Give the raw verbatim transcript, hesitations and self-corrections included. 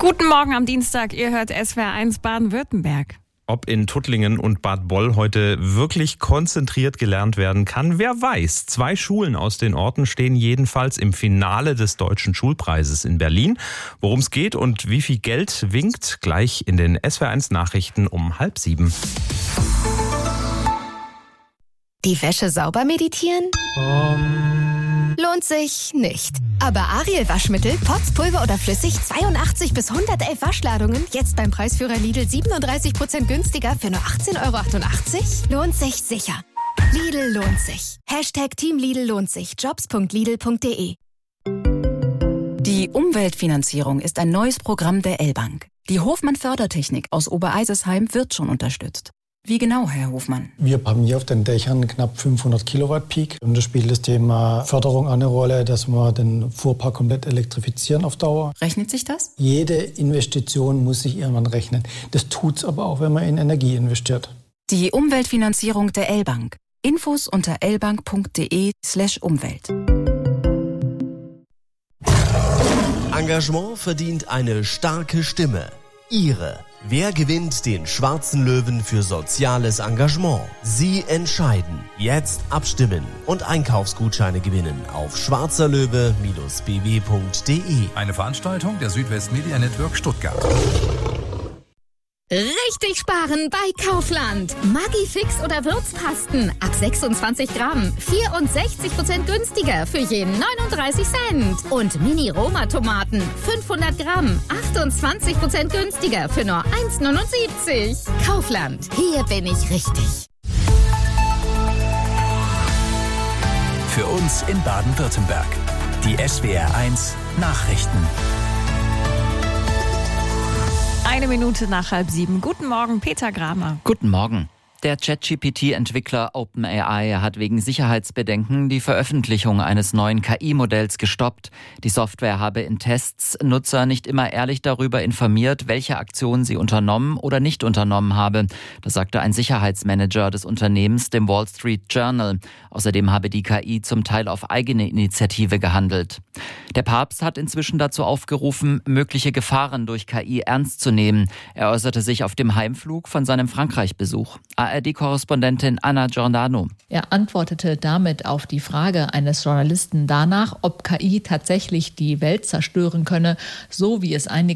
Guten Morgen am Dienstag, ihr hört S W R eins Baden-Württemberg. Ob in Tuttlingen und Bad Boll heute wirklich konzentriert gelernt werden kann, wer weiß. Zwei Schulen aus den Orten stehen jedenfalls im Finale des Deutschen Schulpreises in Berlin. Worum es geht und wie viel Geld winkt, gleich in den S W R eins Nachrichten um halb sieben. Die Wäsche sauber meditieren? Um. Lohnt sich nicht. Aber Ariel Waschmittel, Pots, Pulver oder flüssig, zweiundachtzig bis hundertelf Waschladungen, jetzt beim Preisführer Lidl siebenunddreißig Prozent günstiger für nur achtzehn Euro achtundachtzig? Lohnt sich sicher. Lidl lohnt sich. Hashtag Team Lidl lohnt sich. jobs punkt lidl punkt de. Die Umweltfinanzierung ist ein neues Programm der L-Bank. Die Hofmann-Fördertechnik aus Obereisesheim wird schon unterstützt. Wie genau, Herr Hofmann? Wir haben hier auf den Dächern knapp fünfhundert Kilowatt Peak. Und da spielt das Thema Förderung eine Rolle, dass wir den Fuhrpark komplett elektrifizieren auf Dauer. Rechnet sich das? Jede Investition muss sich irgendwann rechnen. Das tut's aber auch, wenn man in Energie investiert. Die Umweltfinanzierung der L-Bank. Infos unter lbank punkt de slash Umwelt. Engagement verdient eine starke Stimme. Ihre. Wer gewinnt den Schwarzen Löwen für soziales Engagement? Sie entscheiden. Jetzt abstimmen und Einkaufsgutscheine gewinnen auf schwarzerlöwe Bindestrich b w punkt de. Eine Veranstaltung der Südwest Media Network Stuttgart. Richtig sparen bei Kaufland. Maggi-Fix oder Würzpasten ab sechsundzwanzig Gramm. vierundsechzig Prozent günstiger für jeden neununddreißig Cent. Und Mini-Roma-Tomaten fünfhundert Gramm. achtundzwanzig Prozent günstiger für nur eins Komma neunundsiebzig. Kaufland. Hier bin ich richtig. Für uns in Baden-Württemberg. Die S W R eins Nachrichten. Eine Minute nach halb sieben. Guten Morgen, Peter Gramer. Guten Morgen. Der ChatGPT-Entwickler OpenAI hat wegen Sicherheitsbedenken die Veröffentlichung eines neuen K I-Modells gestoppt. Die Software habe in Tests Nutzer nicht immer ehrlich darüber informiert, welche Aktionen sie unternommen oder nicht unternommen habe. Das sagte ein Sicherheitsmanager des Unternehmens dem Wall Street Journal. Außerdem habe die K I zum Teil auf eigene Initiative gehandelt. Der Papst hat inzwischen dazu aufgerufen, mögliche Gefahren durch K I ernst zu nehmen. Er äußerte sich auf dem Heimflug von seinem Frankreich-Besuch. A R D-Korrespondentin Anna Giordano. Er antwortete damit auf die Frage eines Journalisten danach, ob K I tatsächlich die Welt zerstören könne, so wie es einige